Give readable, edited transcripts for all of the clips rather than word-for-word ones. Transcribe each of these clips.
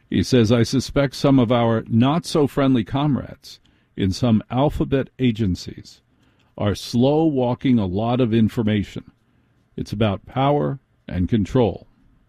He says, I suspect some of our not-so-friendly comrades in some alphabet agencies are slow-walking a lot of information. It's about power and control.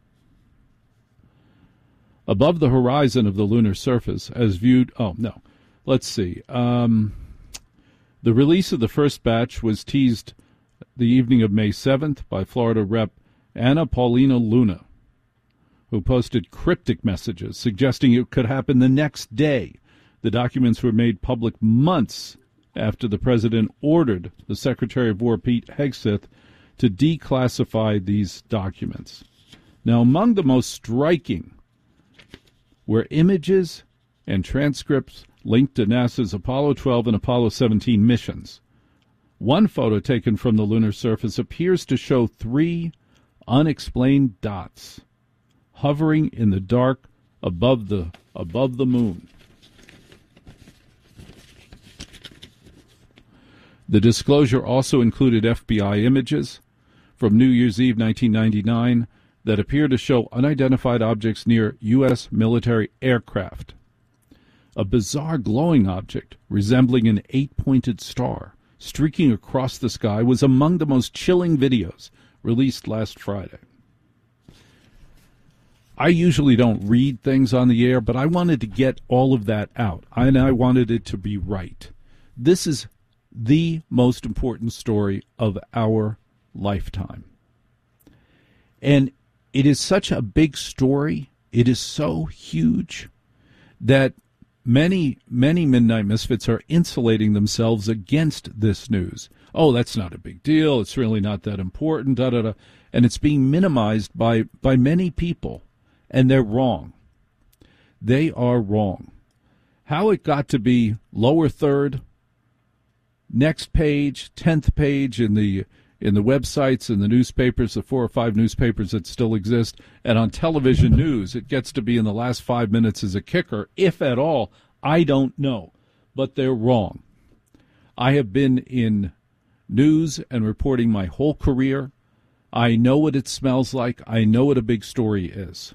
Above the horizon of the lunar surface, as viewed... Let's see. The release of the first batch was teased the evening of May 7th by Florida Rep. Anna Paulina Luna, who posted cryptic messages suggesting it could happen the next day. The documents were made public months after the president ordered the Secretary of War, Pete Hegseth, to declassify these documents. Now, among the most striking were images and transcripts linked to NASA's Apollo 12 and Apollo 17 missions. One photo taken from the lunar surface appears to show 3 unexplained dots hovering in the dark above the moon. The disclosure also included FBI images from New Year's Eve 1999 that appear to show unidentified objects near U.S. military aircraft. A bizarre glowing object resembling an 8-pointed star streaking across the sky was among the most chilling videos released last Friday. I usually don't read things on the air, but I wanted to get all of that out, and I wanted it to be right. This is the most important story of our lifetime. And it is such a big story, it is so huge, that many Midnight Misfits are insulating themselves against this news. Oh, that's not a big deal, it's really not that important, da-da-da. And it's being minimized by many people, and they're wrong. They are wrong. How it got to be lower third, next page, 10th page in the websites and the newspapers, the 4 or 5 newspapers that still exist, and on television news, it gets to be in the last 5 minutes as a kicker, if at all, I don't know. But they're wrong. I have been in news and reporting my whole career. I know what it smells like. I know what a big story is.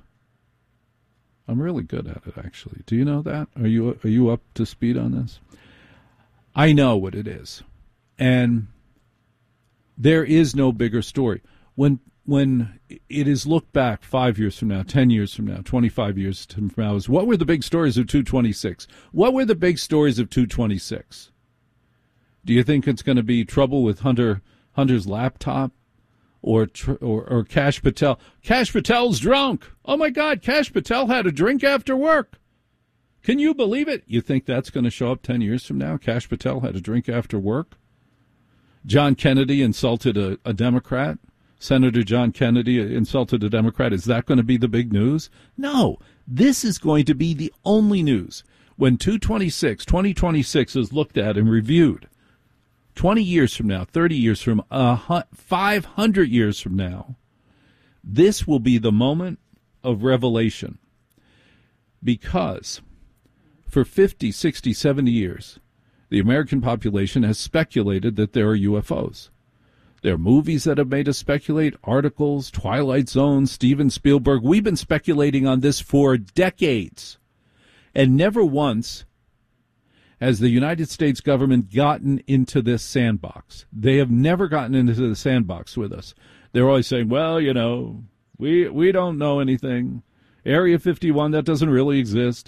I'm really good at it, actually. Do you know that? Are you up to speed on this? I know what it is. And there is no bigger story. When it is looked back 5 years from now, 10 years from now, 25 years from now, is what were the big stories of 226? What were the big stories of 226? Do you think it's going to be trouble with Hunter's laptop? Or Kash Patel? Kash Patel's drunk. Oh, my God, Kash Patel had a drink after work. Can you believe it? You think that's going to show up 10 years from now? Kash Patel had a drink after work? John Kennedy insulted a Democrat? Senator John Kennedy insulted a Democrat. Is that going to be the big news? No. This is going to be the only news. When 2026 is looked at and reviewed, 20 years from now, 30 years from 500 years from now, this will be the moment of revelation. Because for 50, 60, 70 years, the American population has speculated that there are UFOs. There are movies that have made us speculate, articles, Twilight Zone, Steven Spielberg. We've been speculating on this for decades. And never once has the United States government gotten into this sandbox. They have never gotten into the sandbox with us. They're always saying, well, you know, we don't know anything. Area 51, that doesn't really exist.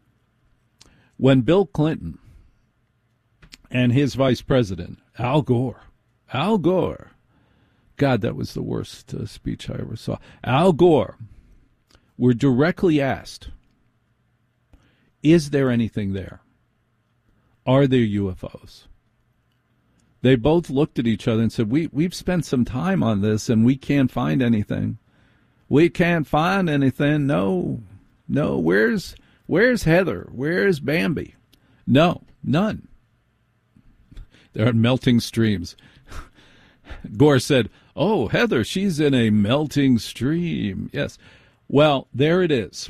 When Bill Clinton and his vice president, Al Gore, God, that was the worst speech I ever saw. Al Gore were directly asked, is there anything there? Are there UFOs? They both looked at each other and said, we've spent some time on this and we can't find anything. We can't find anything. No. Where's Heather? Where's Bambi? No, none. They're on melting streams. Gore said, oh, Heather, she's in a melting stream. Yes. Well, there it is.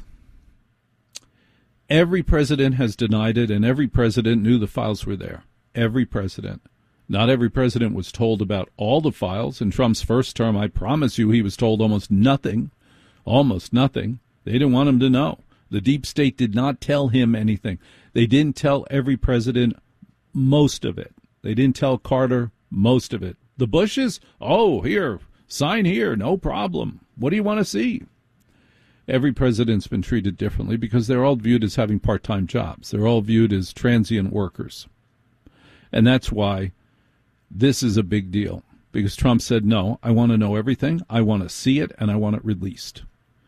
Every president has denied it, and every president knew the files were there. Every president. Not every president was told about all the files. In Trump's first term, I promise you he was told almost nothing. Almost nothing. They didn't want him to know. The deep state did not tell him anything. They didn't tell every president most of it. They didn't tell Carter most of it. The Bushes, here, sign here, no problem. What do you want to see? Every president's been treated differently because they're all viewed as having part-time jobs. They're all viewed as transient workers. And that's why this is a big deal. Because Trump said, no, I want to know everything. I want to see it, and I want it released.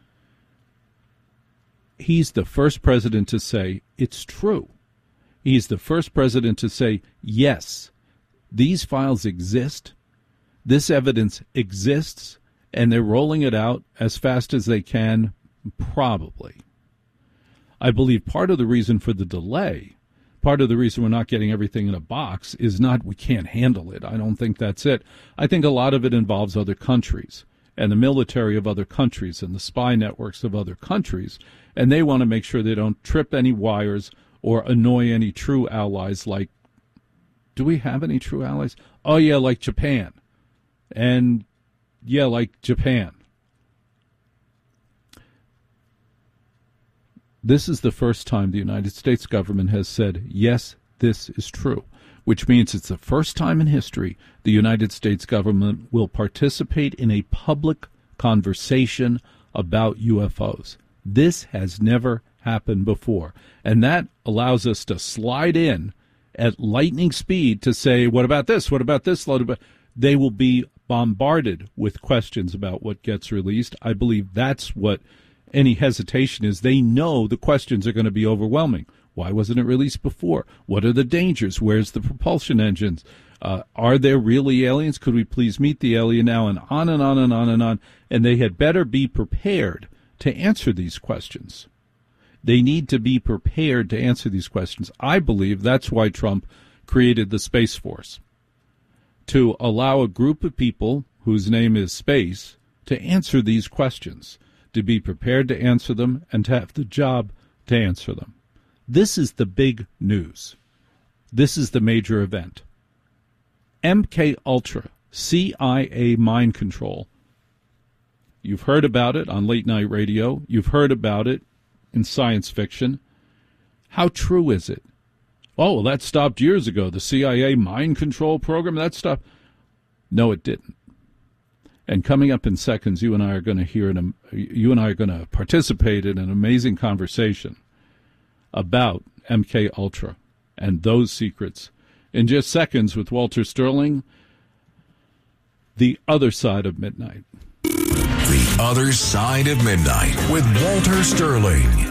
He's the first president to say it's true. He's the first president to say, yes, these files exist. This evidence exists, and they're rolling it out as fast as they can, probably. I believe part of the reason for the delay, part of the reason we're not getting everything in a box is not we can't handle it. I don't think that's it. I think a lot of it involves other countries and the military of other countries and the spy networks of other countries, and they want to make sure they don't trip any wires or annoy any true allies like, do we have any true allies? Oh, yeah, like Japan. And, yeah, like Japan. This is the first time the United States government has said, yes, this is true, which means it's the first time in history the United States government will participate in a public conversation about UFOs. This has never happened before, and that allows us to slide in at lightning speed to say, what about this? What about this? They will be bombarded with questions about what gets released. I believe that's what any hesitation is. They know the questions are going to be overwhelming. Why wasn't it released before? What are the dangers? Where's the propulsion engines? Are there really aliens? Could we please meet the alien now? And on and on and on and on. And they had better be prepared to answer these questions. They need to be prepared to answer these questions. I believe that's why Trump created the Space Force, to allow a group of people whose name is Space to answer these questions, to be prepared to answer them, and to have the job to answer them. This is the big news. This is the major event. MK Ultra, CIA mind control. You've heard about it on late night radio. You've heard about it in science fiction. How true is it? Oh, well, that stopped years ago. The CIA mind control program, that stopped. No, it didn't. And coming up in seconds, you and I are going to participate in an amazing conversation about MK Ultra and those secrets. In just seconds with Walter Sterling, The Other Side of Midnight. The Other Side of Midnight with Walter Sterling.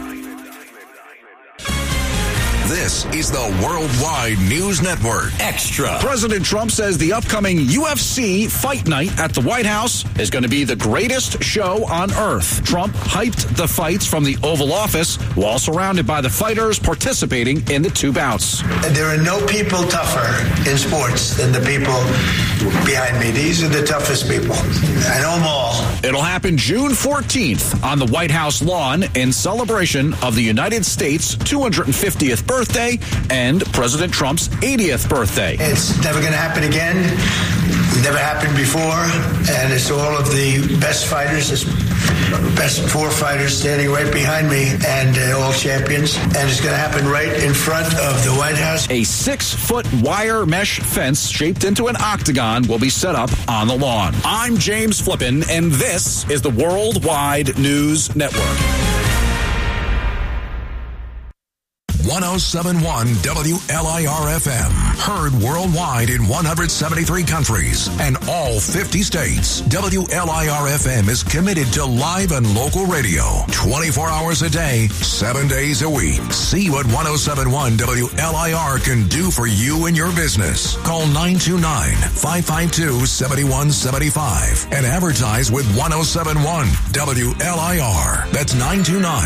This is the Worldwide News Network Extra. President Trump says the upcoming UFC fight night at the White House is going to be the greatest show on earth. Trump hyped the fights from the Oval Office while surrounded by the fighters participating in the two bouts. There are no people tougher in sports than the people behind me. These are the toughest people. I know them all. It'll happen June 14th on the White House lawn in celebration of the United States' 250th birthday and President Trump's 80th birthday. It's never going to happen again. Never happened before. And it's all of the best fighters, best four fighters standing right behind me, and all champions. And it's going to happen right in front of the White House. A 6-foot wire mesh fence shaped into an octagon will be set up on the lawn. I'm James Flippin, and this is the Worldwide News Network. 1071 WLIR-FM. Heard worldwide in 173 countries and all 50 states. WLIR-FM is committed to live and local radio 24 hours a day, 7 days a week. See what 1071 WLIR can do for you and your business. Call 929-552-7175 and advertise with 1071 WLIR. That's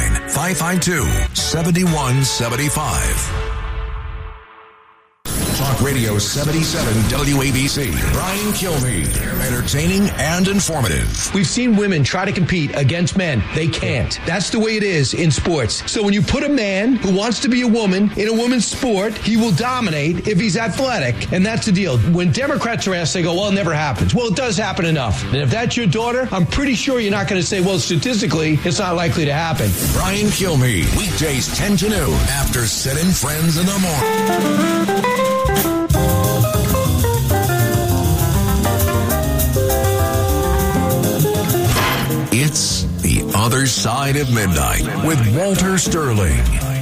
929-552-7175. Talk Talk Radio 77 WABC. Brian Kilmeade. Entertaining and informative. We've seen women try to compete against men. They can't. That's the way it is in sports. So when you put a man who wants to be a woman in a woman's sport, he will dominate if he's athletic. And that's the deal. When Democrats are asked, they go, well, it never happens. Well, it does happen enough. And if that's your daughter, I'm pretty sure you're not going to say, well, statistically, it's not likely to happen. Brian Kilmeade. Weekdays 10 to noon after Sid and Friends in the morning. It's The Other Side of Midnight with Walter Sterling.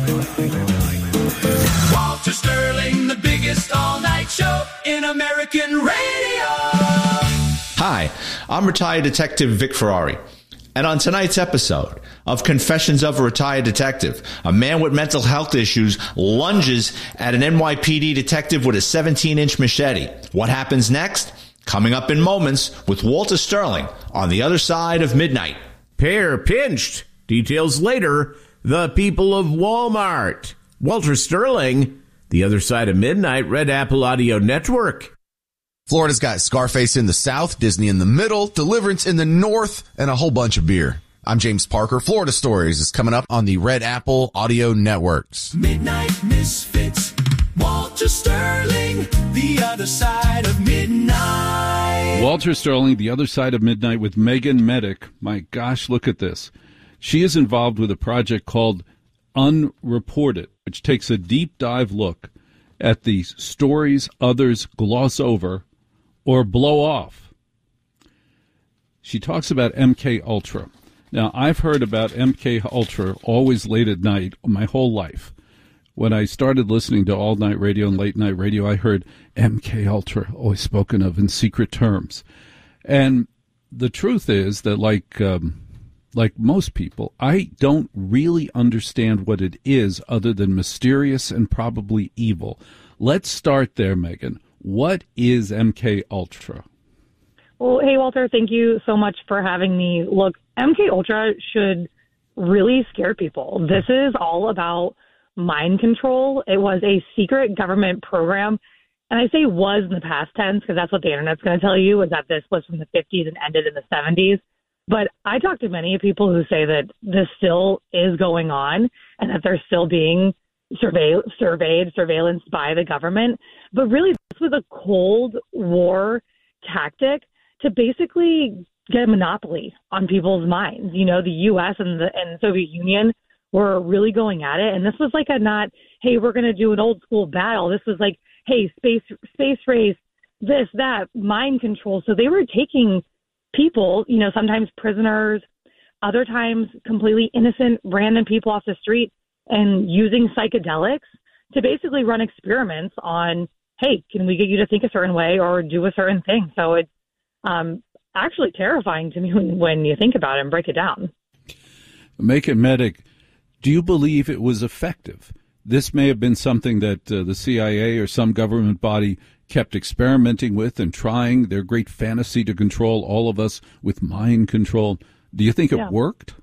Walter Sterling, the biggest all-night show in American radio. Hi, I'm retired detective Vic Ferrari. And on tonight's episode of Confessions of a Retired Detective, a man with mental health issues lunges at an NYPD detective with a 17-inch machete. What happens next? Coming up in moments with Walter Sterling on The Other Side of Midnight. Pair pinched. Details later. The people of Walmart. Walter Sterling, The Other Side of Midnight, Red Apple Audio Network. Florida's got Scarface in the south, Disney in the middle, Deliverance in the north, and a whole bunch of beer. I'm James Parker. Florida Stories is coming up on the Red Apple Audio Networks. Midnight Misfits, Walter Sterling, The Other Side of Midnight. Walter Sterling, The Other Side of Midnight with Megan Medic. My gosh, look at this. She is involved with a project called Unreported, which takes a deep dive look at the stories others gloss over or blow off. She talks about MK Ultra. Now, I've heard about MK Ultra always late at night my whole life. When I started listening to all night radio and late night radio, I heard MK Ultra always spoken of in secret terms. And the truth is that, like most people, I don't really understand what it is other than mysterious and probably evil. Let's start there, Megan. What is MK Ultra? Well, hey, Walter, thank you so much for having me. Look, MK Ultra should really scare people. This is all about mind control. It was a secret government program. And I say was in the past tense because that's what the internet's going to tell you, is that this was from the 50s and ended in the 70s. But I talk to many people who say that this still is going on and that they're still being surveillanced by the government. But really, this was a Cold War tactic to basically get a monopoly on people's minds. You know, the U.S. and the Soviet Union were really going at it. And this was like a not, hey, we're going to do an old school battle. This was like, hey, space race, this, that, mind control. So they were taking people, you know, sometimes prisoners, other times completely innocent, random people off the street and using psychedelics to basically run experiments on, hey, can we get you to think a certain way or do a certain thing? So it's actually terrifying to me when you think about it and break it down. Make it medic. Do you believe it was effective? This may have been something that the CIA or some government body kept experimenting with and trying their great fantasy to control all of us with mind control. Do you think it worked?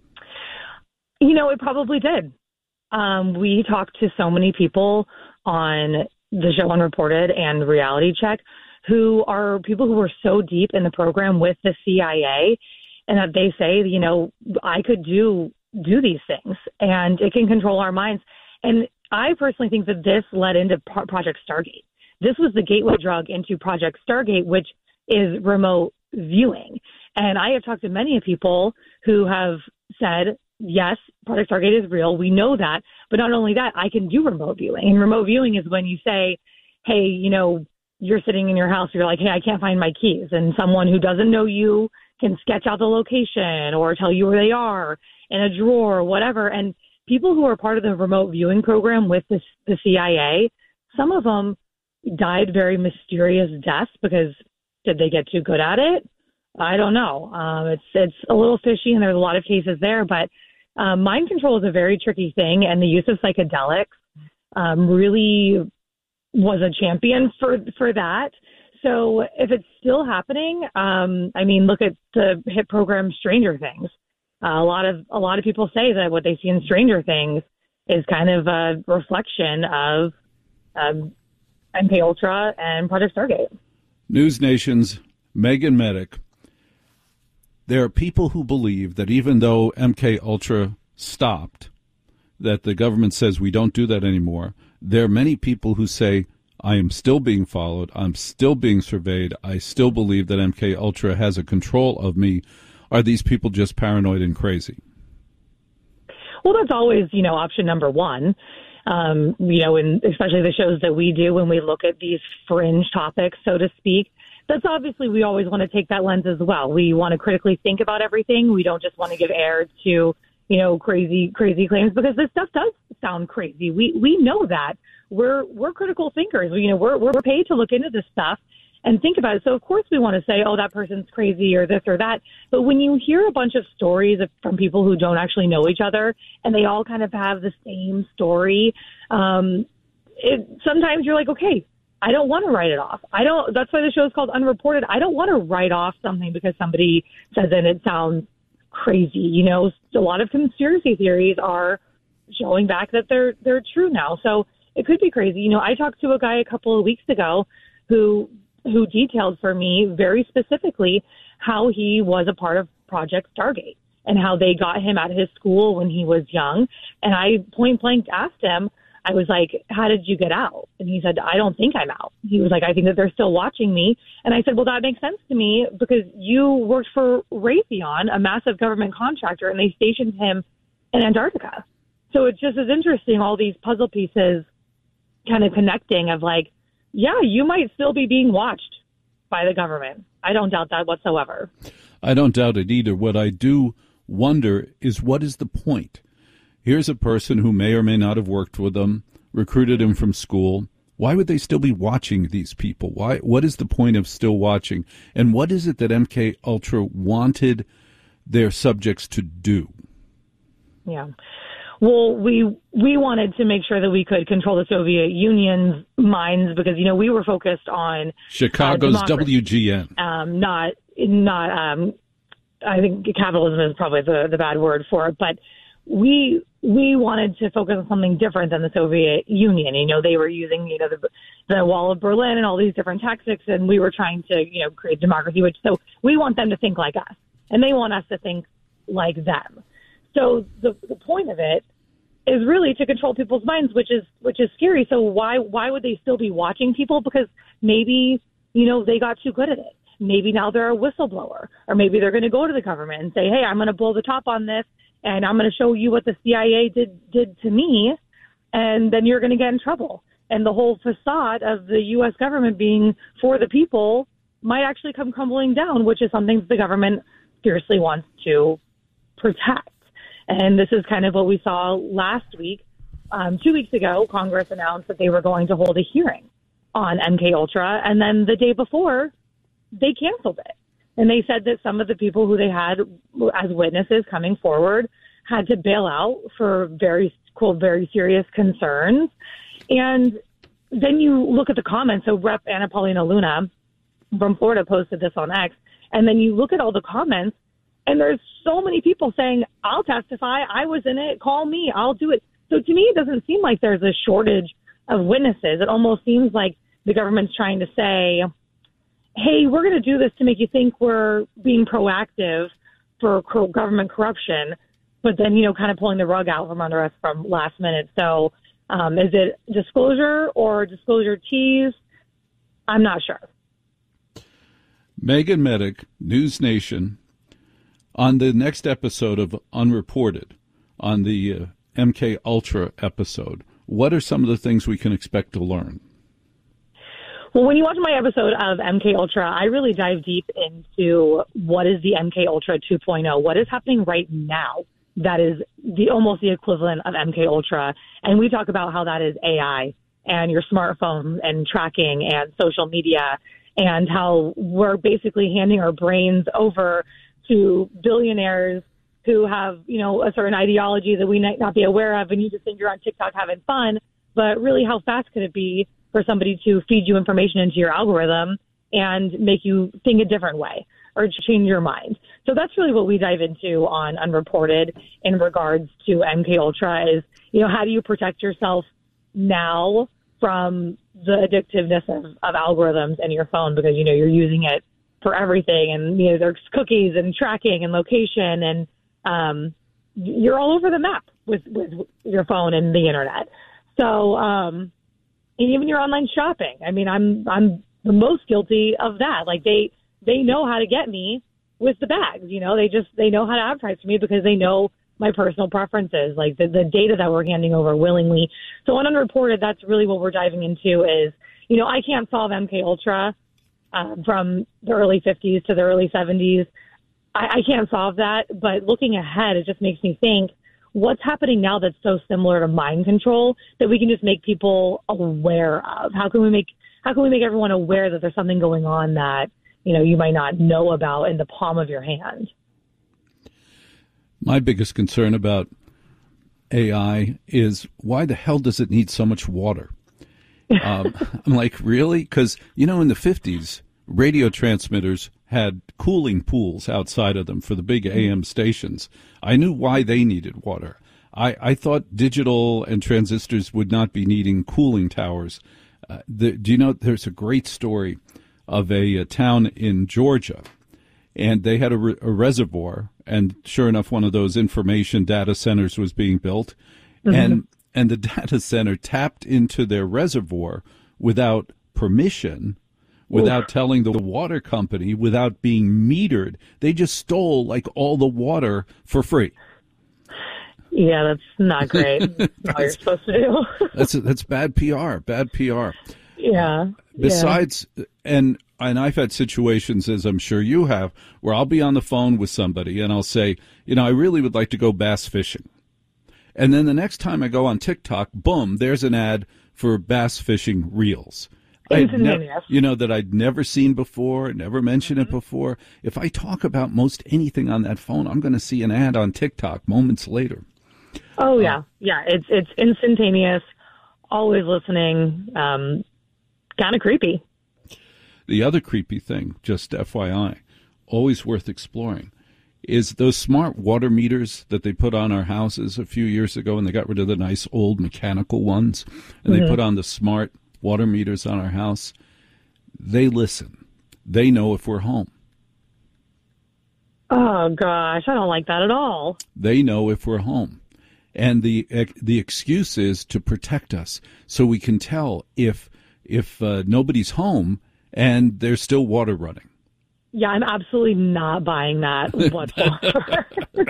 You know, it probably did. We talked to so many people on the show Unreported and Reality Check who are people who were so deep in the program with the CIA and that they say, you know, I could do these things and it can control our minds. And I personally think that this led into Project Stargate. This was the gateway drug into Project Stargate, which is remote viewing. And I have talked to many people who have said, yes, Project Stargate is real. We know that. But not only that, I can do remote viewing. And remote viewing is when you say, hey, you know, you're sitting in your house, you're like, hey, I can't find my keys. And someone who doesn't know you can sketch out the location or tell you where they are in a drawer or whatever. And people who are part of the remote viewing program with the CIA, some of them died very mysterious deaths because did they get too good at it? I don't know. It's a little fishy and there's a lot of cases there, but mind control is a very tricky thing. And the use of psychedelics really was a champion for that. So if it's still happening, I mean, look at the hit program Stranger Things. A lot of people say that what they see in Stranger Things is kind of a reflection of MK Ultra and Project Stargate. News Nation's Megan Medic. There are people who believe that even though MK Ultra stopped, that the government says we don't do that anymore, there are many people who say, I am still being followed, I'm still being surveyed, I still believe that MK Ultra has a control of me. Are these people just paranoid and crazy? Well, that's always, option number one. And especially the shows that we do when we look at these fringe topics, so to speak, that's obviously we always want to take that lens as well. We want to critically think about everything. We don't just want to give air to, crazy claims, because this stuff does sound crazy. We know that. We're critical thinkers. We're paid to look into this stuff and think about it. So, of course, we want to say, oh, that person's crazy or this or that. But when you hear a bunch of stories from people who don't actually know each other and they all kind of have the same story, sometimes you're like, okay, I don't want to write it off. That's why the show is called Unreported. I don't want to write off something because somebody says it and it sounds crazy. A lot of conspiracy theories are showing back that they're true now. So it could be crazy. I talked to a guy a couple of weeks ago who detailed for me very specifically how he was a part of Project Stargate and how they got him out of his school when he was young. And I point blank asked him, I was like, how did you get out? And he said, I don't think I'm out. He was like, I think that they're still watching me. And I said, well, that makes sense to me because you worked for Raytheon, a massive government contractor, and they stationed him in Antarctica. So it's just as interesting, all these puzzle pieces kind of connecting of like, yeah, you might still be being watched by the government. I don't doubt that whatsoever. I don't doubt it either. What I do wonder is, what is the point? Here's a person who may or may not have worked with them, recruited him from school. Why would they still be watching these people? What is the point of still watching? And what is it that MK Ultra wanted their subjects to do? Yeah. Well, we wanted to make sure that we could control the Soviet Union's minds because, we were focused on Chicago's WGN. I think capitalism is probably the bad word for it, but we wanted to focus on something different than the Soviet Union. They were using, the Wall of Berlin and all these different tactics, and we were trying to, create democracy, so we want them to think like us, and they want us to think like them. So the point of it is really to control people's minds, which is scary. So why would they still be watching people? Because maybe, they got too good at it. Maybe now they're a whistleblower, or maybe they're going to go to the government and say, hey, I'm going to blow the top on this, and I'm going to show you what the CIA did to me, and then you're going to get in trouble. And the whole facade of the U.S. government being for the people might actually come crumbling down, which is something that the government fiercely wants to protect. And this is kind of what we saw last week. 2 weeks ago, Congress announced that they were going to hold a hearing on MK Ultra, and then the day before, they canceled it. And they said that some of the people who they had as witnesses coming forward had to bail out for very, quote, very serious concerns. And then you look at the comments. So Rep. Anna Paulina Luna from Florida posted this on X. And then you look at all the comments, and there's so many people saying, I'll testify. I was in it. Call me. I'll do it. So to me, it doesn't seem like there's a shortage of witnesses. It almost seems like the government's trying to say, hey, we're going to do this to make you think we're being proactive for government corruption, but then, kind of pulling the rug out from under us from last minute. So is it disclosure or disclosure tease? I'm not sure. Megan Medic, News Nation. On the next episode of Unreported, on the MK Ultra episode, what are some of the things we can expect to learn? Well, when you watch my episode of MK Ultra, I really dive deep into what is the MK Ultra 2.0, what is happening right now that is almost the equivalent of MK Ultra. And we talk about how that is AI and your smartphone and tracking and social media, and how we're basically handing our brains over to billionaires who have, a certain ideology that we might not be aware of, and you just think you're on TikTok having fun. But really, how fast could it be for somebody to feed you information into your algorithm and make you think a different way or change your mind? So that's really what we dive into on Unreported in regards to MK Ultra is, how do you protect yourself now from the addictiveness of algorithms in your phone, because, you're using it for everything, and, there's cookies and tracking and location, and you're all over the map with your phone and the internet. So, and even your online shopping. I mean, I'm the most guilty of that. Like they know how to get me with the bags. They know how to advertise to me because they know my personal preferences, like the data that we're handing over willingly. So on Unreported, that's really what we're diving into is, I can't solve MK Ultra from the early 50s to the early 70s. I can't solve that, but looking ahead, it just makes me think, what's happening now that's so similar to mind control that we can just make people aware of? How can we make everyone aware that there's something going on that, you might not know about in the palm of your hand? My biggest concern about AI is, why the hell does it need so much water? I'm like, really? Because, in the 50s, radio transmitters had cooling pools outside of them for the big AM stations. I knew why they needed water. I thought digital and transistors would not be needing cooling towers. Do you know, there's a great story of a town in Georgia, and they had a reservoir, and sure enough, one of those information data centers was being built, and the data center tapped into their reservoir without permission, without telling the water company, without being metered. They just stole like all the water for free. Yeah, that's not great. That's all you're supposed to do. That's bad PR. Bad PR. Yeah. Besides, and I've had situations, as I'm sure you have, where I'll be on the phone with somebody and I'll say, I really would like to go bass fishing. And then the next time I go on TikTok, boom, there's an ad for bass fishing reels. That I'd never seen before, never mentioned it before. If I talk about most anything on that phone, I'm going to see an ad on TikTok moments later. Oh, yeah. It's instantaneous, always listening, kind of creepy. The other creepy thing, just FYI, always worth exploring, is those smart water meters that they put on our houses a few years ago, and they got rid of the nice old mechanical ones, and they put on the smart water meters on our house. They listen. They know if we're home. Oh, gosh, I don't like that at all. They know if we're home. And the excuse is to protect us, so we can tell if nobody's home and there's still water running. Yeah, I'm absolutely not buying that whatsoever.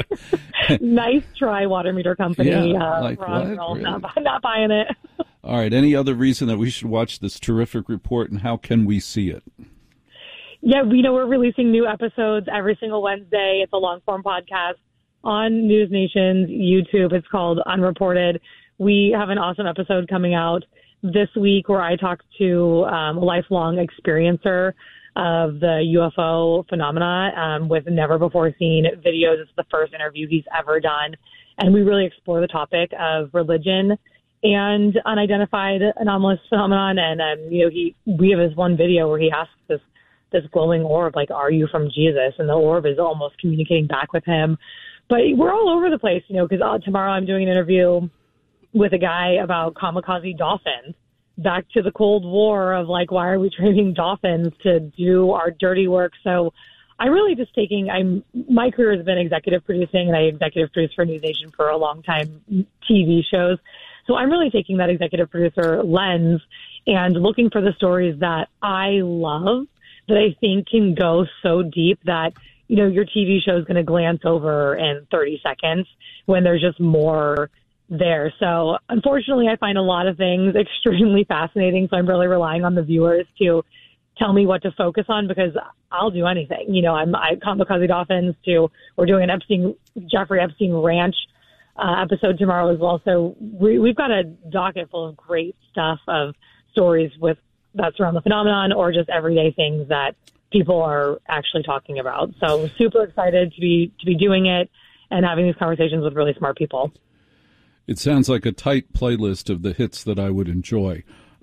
Nice try, water meter company. Like Ron, what? Really? Not buying it. All right. Any other reason that we should watch this terrific report, and how can we see it? Yeah, we're releasing new episodes every single Wednesday. It's a long-form podcast on News Nation's YouTube. It's called Unreported. We have an awesome episode coming out this week where I talk to a lifelong experiencer of the UFO phenomena with never-before-seen videos. It's the first interview he's ever done. And we really explore the topic of religion and unidentified anomalous phenomenon. And, we have this one video where he asks this glowing orb, like, are you from Jesus? And the orb is almost communicating back with him. But we're all over the place, because tomorrow I'm doing an interview with a guy about kamikaze dolphins. Back to the Cold War of, like, why are we training dolphins to do our dirty work? So I'm really just my career has been executive producing, and I executive produce for News Nation for a long time, TV shows. So I'm really taking that executive producer lens and looking for the stories that I love, that I think can go so deep that, your TV show is going to glance over in 30 seconds when there's just more there. So unfortunately, I find a lot of things extremely fascinating. So I'm really relying on the viewers to tell me what to focus on, because I'll do anything. I kamikaze dolphins to, we're doing an Jeffrey Epstein Ranch episode tomorrow as well. So we've got a docket full of great stuff of stories that surround the phenomenon, or just everyday things that people are actually talking about. So super excited to be doing it and having these conversations with really smart people. It sounds like a tight playlist of the hits that I would enjoy.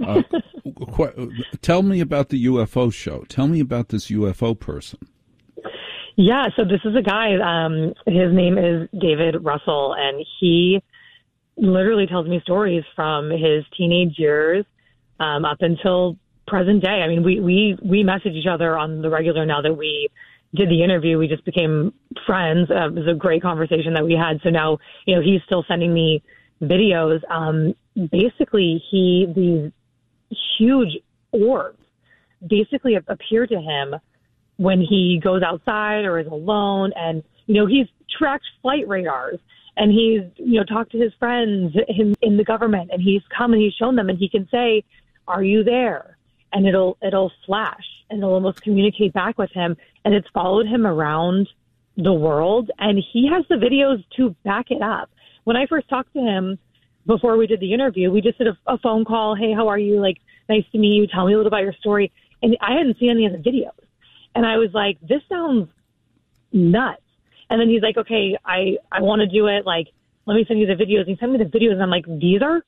Tell me about the UFO show. Tell me about this UFO person. Yeah, so this is a guy, his name is David Russell, and he literally tells me stories from his teenage years, up until present day. I mean, we message each other on the regular now that we did the interview. We just became friends. It was a great conversation that we had. So now, he's still sending me videos. Basically, these huge orbs basically appear to him when he goes outside or is alone. And, he's tracked flight radars, and he's, talked to his friends in the government, and he's come and he's shown them, and he can say, "Are you there?" And it'll flash, and it'll almost communicate back with him. And it's followed him around the world, and he has the videos to back it up. When I first talked to him before we did the interview, we just did a phone call. "Hey, how are you? Like, nice to meet you. Tell me a little about your story." And I hadn't seen any of the videos. And I was like, this sounds nuts. And then he's like, "Okay, I want to do it. Like, let me send you the videos." He sent me the videos, and I'm like, these are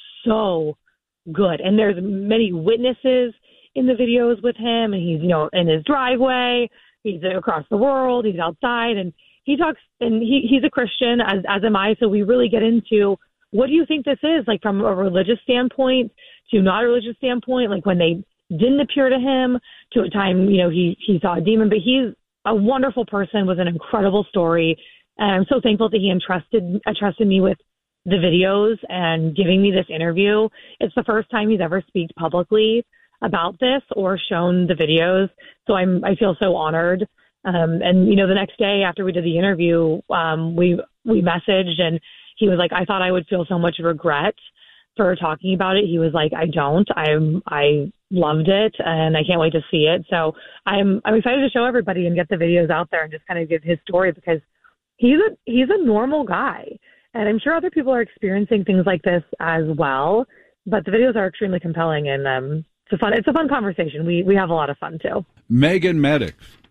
so good. And there's many witnesses in the videos with him, and he's, in his driveway, he's across the world, he's outside, and he talks, and he's a Christian, as am I. So we really get into, what do you think this is? Like, from a religious standpoint to not a religious standpoint, like when they didn't appear to him, to a time, he saw a demon. But he's a wonderful person with an incredible story. And I'm so thankful that he entrusted me with the videos and giving me this interview. It's the first time he's ever speak publicly about this or shown the videos. So I feel so honored. And, the next day after we did the interview, we messaged, and he was like, "I thought I would feel so much regret for talking about it." He was like, "I don't. I loved it, and I can't wait to see it." So I'm excited to show everybody and get the videos out there and just kind of give his story, because he's a normal guy. And I'm sure other people are experiencing things like this as well. But the videos are extremely compelling, and it's a fun conversation. We have a lot of fun too. Megan Medic,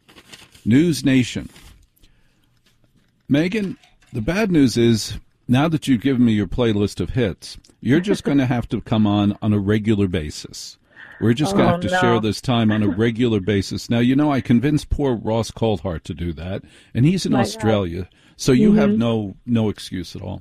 News Nation. Megan, the bad news is, now that you've given me your playlist of hits, you're just going to have to come on a regular basis. We're just going to have to share this time on a regular basis. Now, I convinced poor Ross Coulthart to do that, and he's in Australia, so you have no excuse at all.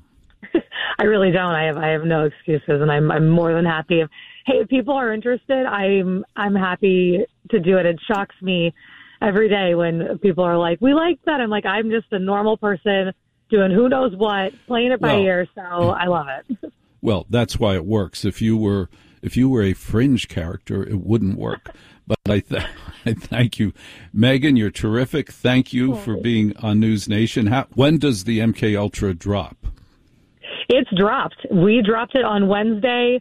I really don't. I have no excuses, and I'm more than happy. If people are interested, I'm happy to do it. It shocks me every day when people are like, "We like that." I'm like, I'm just a normal person doing who knows what, playing it by ear, so I love it. Well, that's why it works. If you were a fringe character, it wouldn't work. But I thank you. Megan, you're terrific. Thank you for being on News Nation. When does the MK Ultra drop? It's dropped. We dropped it on Wednesday.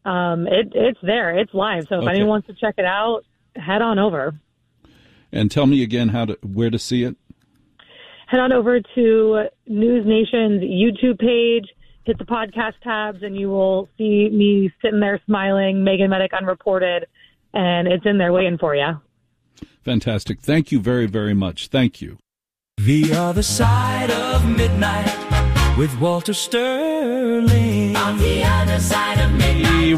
It's there. It's live. So if anyone wants to check it out, head on over. And tell me again where to see it. Head on over to News Nation's YouTube page, hit the podcast tabs, and you will see me sitting there smiling, Megan Medic Unreported, and it's in there waiting for you. Fantastic. Thank you very, very much. Thank you. The Other Side of Midnight with Walter Sterling. On the Other Side of Midnight.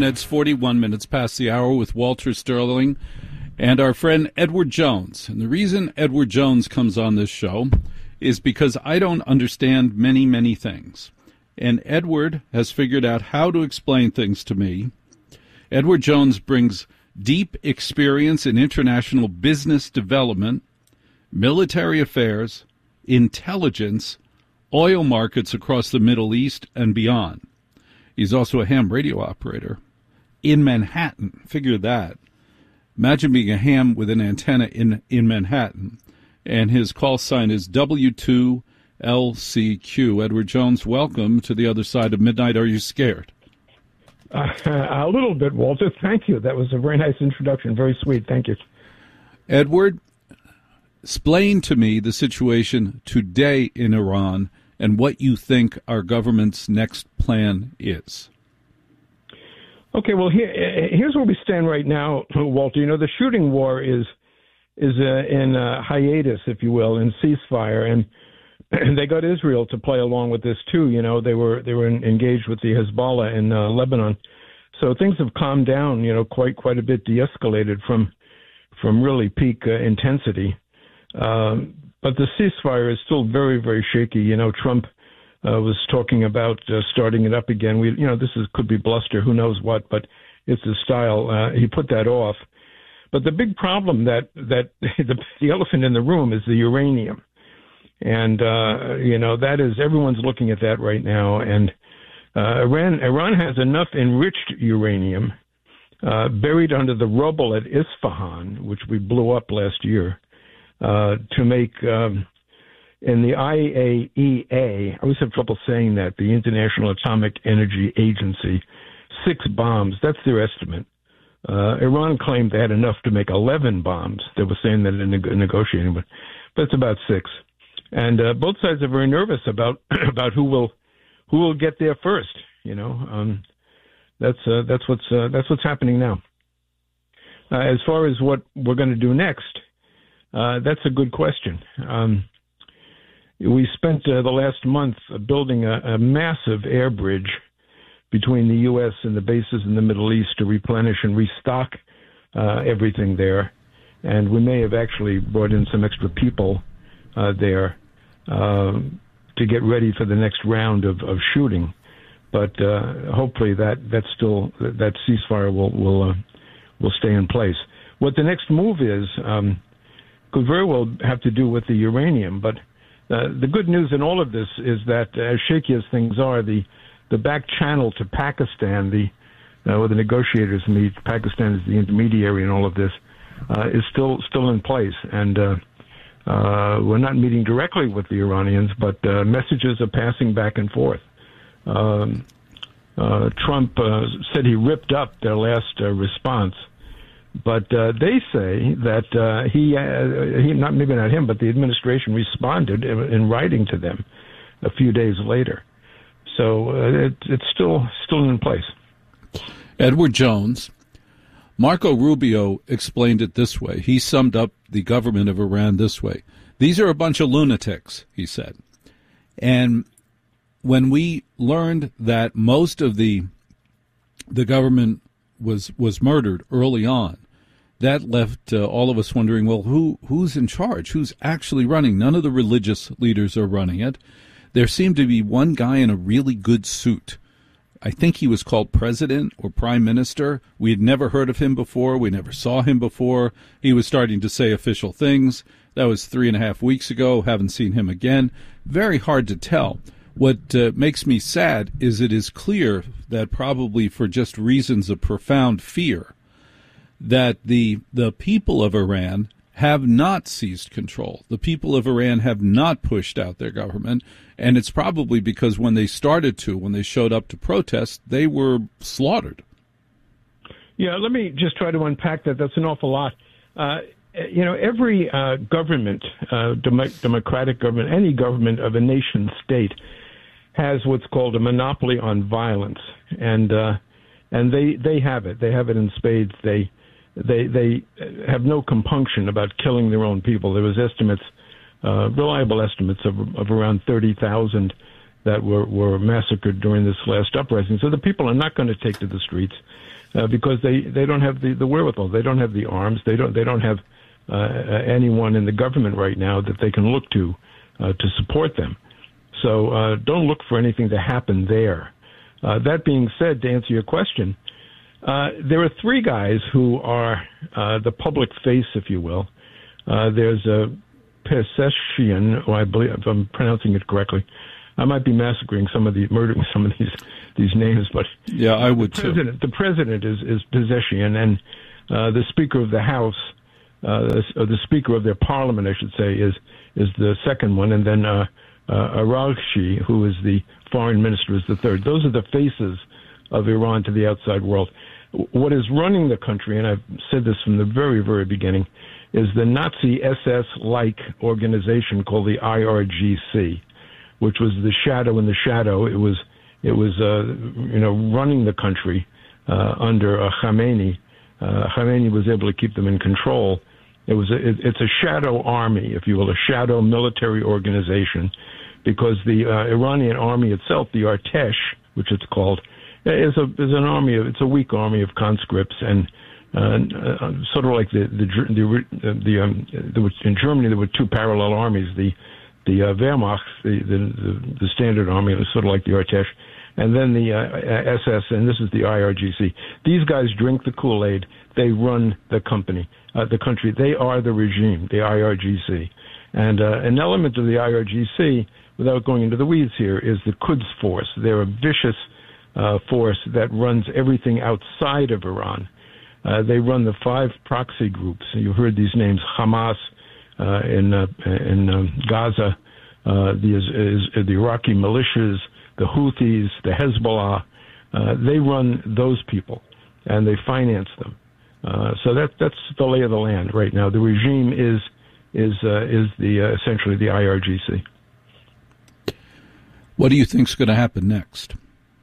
41 minutes past the hour with Walter Sterling and our friend Edward Jones. And the reason Edward Jones comes on this show is because I don't understand many, many things. And Edward has figured out how to explain things to me. Edward Jones brings deep experience in international business development, military affairs, intelligence, oil markets across the Middle East and beyond. He's also a ham radio operator in Manhattan. Figure that. Imagine being a ham with an antenna in Manhattan. And his call sign is W2LCQ. Edward Jones, welcome to the Other Side of Midnight. Are you scared? A little bit, Walter. Thank you. That was a very nice introduction. Very sweet. Thank you. Edward, explain to me the situation today in Iran and what you think our government's next plan is. Okay, well, here's where we stand right now, Walter. The shooting war is in hiatus, if you will, in ceasefire, and they got Israel to play along with this too. They were engaged with the Hezbollah in Lebanon, so things have calmed down. Quite a bit, de-escalated from really peak intensity. But the ceasefire is still very, very shaky. Trump was talking about starting it up again. This could be bluster, who knows what, but it's his style. He put that off. But the big problem that the elephant in the room is the uranium. And, that is, everyone's looking at that right now. And Iran has enough enriched uranium buried under the rubble at Isfahan, which we blew up last year, to make, in the IAEA, I always have trouble saying that, the International Atomic Energy Agency, 6 bombs. That's their estimate. Iran claimed they had enough to make 11 bombs. They were saying that in negotiating, but it's about 6. And both sides are very nervous about who will get there first. That's what's happening now. As far as what we're going to do next, that's a good question. We spent the last month building a massive air bridge between the U.S. and the bases in the Middle East to replenish and restock everything there. And we may have actually brought in some extra people there to get ready for the next round of shooting. But hopefully that ceasefire will stay in place. What the next move is could very well have to do with the uranium. But the good news in all of this is that, as shaky as things are, the back channel to Pakistan, where the negotiators meet, Pakistan is the intermediary in all of this, is still in place. And we're not meeting directly with the Iranians, but messages are passing back and forth. Trump said he ripped up their last response, but they say that he maybe not him, but the administration responded in writing to them a few days later. So it's still in place. Edward Jones. Marco Rubio explained it this way. He summed up the government of Iran this way. These are a bunch of lunatics, he said. And when we learned that most of the government was murdered early on, that left all of us wondering, well, who's in charge? Who's actually running? None of the religious leaders are running it. There seemed to be one guy in a really good suit. I think he was called president or prime minister. We had never heard of him before. We never saw him before. He was starting to say official things. That was 3.5 weeks ago. Haven't seen him again. Very hard to tell. What makes me sad is it is clear that probably for just reasons of profound fear, that the people of Iran have not seized control. The people of Iran have not pushed out their government, and it's probably because when they showed up to protest, they were slaughtered. Yeah, let me just try to unpack that. That's an awful lot. Every government, democratic government, any government of a nation state has what's called a monopoly on violence, and they have it. They have it in spades. They have no compunction about killing their own people. There was reliable estimates of around 30,000 that were massacred during this last uprising. So the people are not going to take to the streets because they don't have the wherewithal. They don't have the arms. They don't have anyone in the government right now that they can look to support them. So don't look for anything to happen there. That being said, to answer your question, there are 3 guys who are the public face, if you will. There's a Pezeshkian, I believe, if I'm pronouncing it correctly. I might be murdering some of these names, but yeah, I would too. The president is Pezeshkian, and the Speaker of the House, or the Speaker of their Parliament, I should say, is the second one, and then Araghchi, who is the Foreign Minister, is the third. Those are the faces of Iran to the outside world. What is running the country, and I've said this from the very, very beginning, is the Nazi SS-like organization called the IRGC, which was the shadow in the shadow. It was running the country under Khamenei. Khamenei was able to keep them in control. It's a shadow army, if you will, a shadow military organization, because the Iranian army itself, the Artesh, which it's called, is an army. It's a weak army of conscripts, and sort of like in Germany there were 2 parallel armies: the Wehrmacht, the standard army, was sort of like the Artesh, and then the SS, and this is the IRGC. These guys drink the Kool-Aid. They run the company, the country. They are the regime, the IRGC. And an element of the IRGC, without going into the weeds here, is the Quds Force. They're a vicious force that runs everything outside of Iran. They run the 5 proxy groups. You heard these names: Hamas in Gaza, the Iraqi militias, the Houthis, the Hezbollah. They run those people, and they finance them. So that's the lay of the land right now. The regime is essentially the IRGC. What do you think is going to happen next?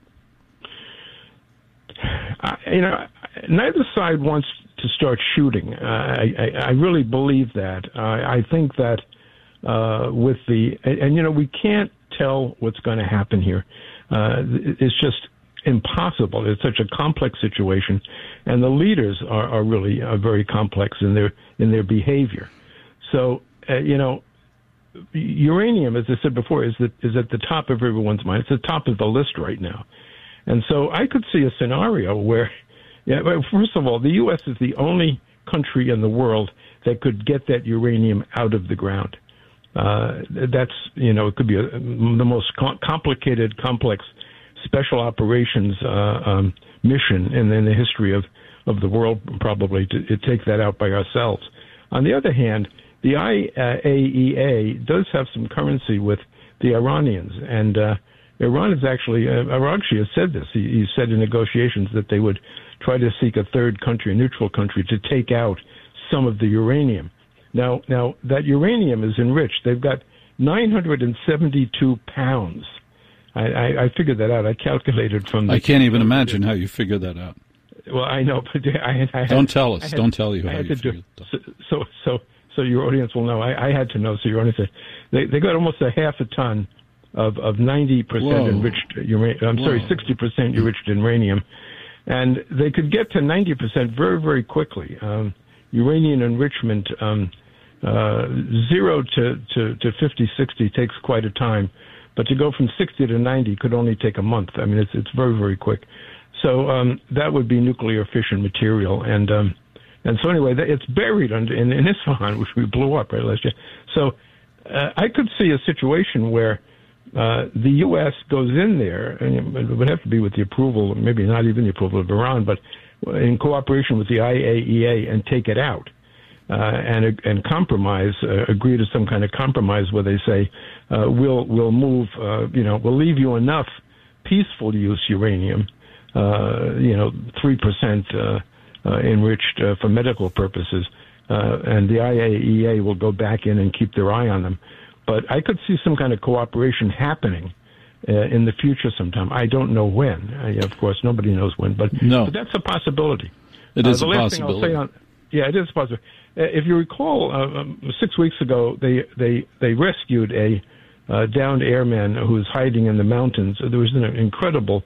Neither side wants to start shooting. I really believe that. I think that with we can't tell what's going to happen here. It's just impossible. It's such a complex situation, and the leaders are really very complex in their behavior. So uranium, as I said before, is at the top of everyone's mind. It's the top of the list right now, and so I could see a scenario where, first of all, the U.S. is the only country in the world that could get that uranium out of the ground. That's it could be the most complicated, complex special operations mission in the history of the world, probably, to take that out by ourselves. On the other hand, the IAEA does have some currency with the Iranians, and Iran is actually, Aragshi has said this. He said in negotiations that they would try to seek a third country, a neutral country, to take out some of the uranium. Now that uranium is enriched. They've got 972 pounds. I figured that out. I calculated from the... I can't even imagine how you figured that out. Well, I know, but don't tell us. Don't tell you how you figured it out. So your audience will know. I had to know, so your audience... They got almost a half a ton of 90% enriched uranium. 60% enriched uranium. And they could get to 90% very, very quickly. Uranium enrichment, 0 to 50, 60 takes quite a time. But to go from 60 to 90 could only take a month. I mean, it's very, very quick. So that would be nuclear fission material. And so anyway, it's buried in Isfahan, which we blew up right last year. So I could see a situation where the U.S. goes in there, and it would have to be with the approval, maybe not even the approval of Iran, but in cooperation with the IAEA, and take it out and compromise, agree to some kind of compromise where they say we'll move, we'll leave you enough peaceful use uranium, 3% enriched for medical purposes, and the IAEA will go back in and keep their eye on them. But I could see some kind of cooperation happening in the future sometime. I don't know when. Of course, nobody knows when, but that's a possibility. It is a possibility. It is a possibility. If you recall, 6 weeks ago, they rescued a downed airman who was hiding in the mountains. There was an incredible,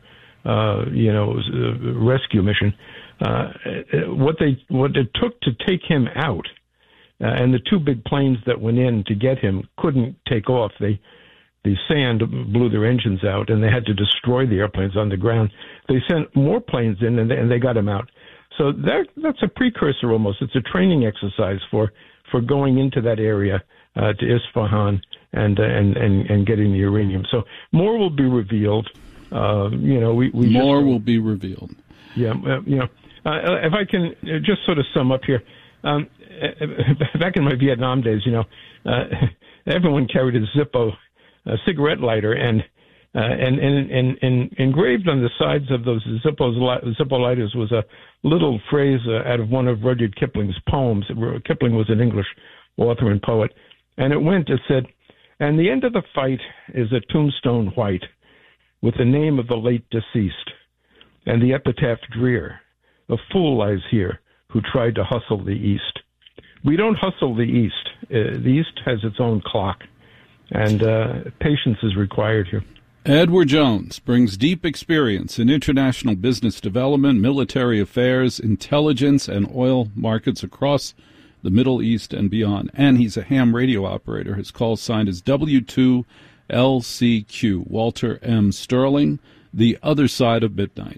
rescue mission. What it took to take him out, and the 2 big planes that went in to get him couldn't take off. The sand blew their engines out, and they had to destroy the airplanes on the ground. They sent more planes in, and they got him out. So that's a precursor almost. It's a training exercise for going into that area to Isfahan and getting the uranium. So more will be revealed. More will be revealed. Yeah, if I can just sort of sum up here. Back in my Vietnam days, everyone carried a Zippo cigarette lighter, and engraved on the sides of those Zippo lighters was a little phrase out of one of Rudyard Kipling's poems. Kipling was an English author and poet, and it said, "And the end of the fight is a tombstone white, with the name of the late deceased, and the epitaph drear. A fool lies here who tried to hustle the East." We don't hustle the East. The East has its own clock, and patience is required here. Edward Jones brings deep experience in international business development, military affairs, intelligence, and oil markets across the Middle East and beyond. And he's a ham radio operator. His call sign is W2LCQ. Walter M. Sterling, The Other Side of Midnight.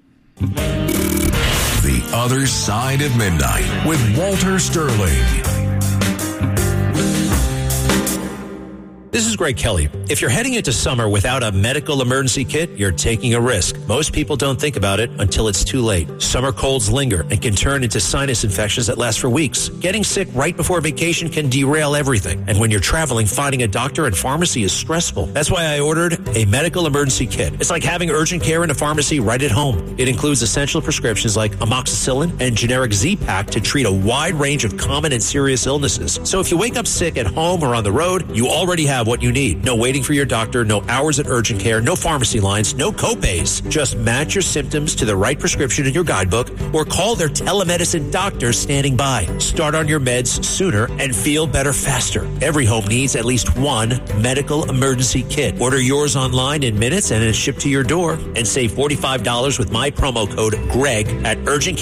The Other Side of Midnight with Walter Sterling. This is Greg Kelly. If you're heading into summer without a medical emergency kit, you're taking a risk. Most people don't think about it until it's too late. Summer colds linger and can turn into sinus infections that last for weeks. Getting sick right before vacation can derail everything. And when you're traveling, finding a doctor and pharmacy is stressful. That's why I ordered a medical emergency kit. It's like having urgent care in a pharmacy right at home. It includes essential prescriptions like amoxicillin and generic Z-Pak to treat a wide range of common and serious illnesses. So if you wake up sick at home or on the road, you already have what you need. No waiting for your doctor, no hours at urgent care, no pharmacy lines, no copays. Just match your symptoms to the right prescription in your guidebook or call their telemedicine doctor standing by. Start on your meds sooner and feel better faster. Every home needs at least one medical emergency kit. Order yours online in minutes and it's shipped to your door. And save $45 with my promo code GREG at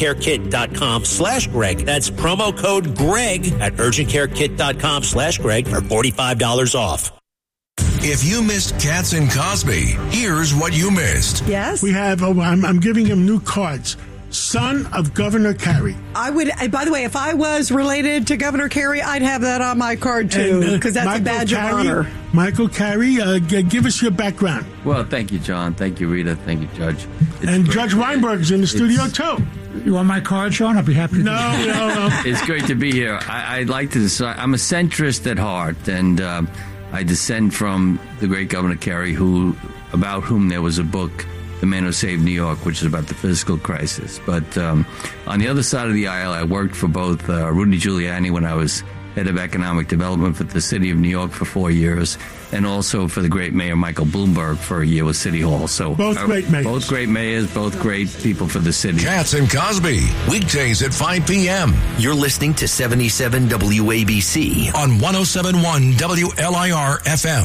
urgentcarekit.com/Greg. That's promo code GREG at urgentcarekit.com/Greg for $45 off. If you missed Katz and Cosby, here's what you missed. Yes? We have, I'm giving him new cards. Son of Governor Carey. I would, by the way, if I was related to Governor Carey, I'd have that on my card too, because that's a badge of honor. Michael Carey, give us your background. Well, thank you, John. Thank you, Rita. Thank you, Judge. And Judge Weinberg's in the studio too. You want my card, Sean? I'll be happy to. No. It's great to be here. I'd like to decide. I'm a centrist at heart, and I descend from the great Governor Carey, about whom there was a book, The Man Who Saved New York, which is about the fiscal crisis. But on the other side of the aisle, I worked for both Rudy Giuliani when I was head of economic development for the city of New York for 4 years, and also for the great mayor Michael Bloomberg for a year with City Hall. So both great mayors. Both great mayors, both great people for the city. Katz and Cosby, weekdays at 5 p.m. You're listening to 77 WABC on 107.1 WLIR FM.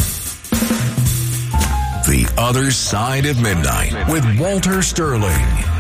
The Other Side of Midnight with Walter Sterling.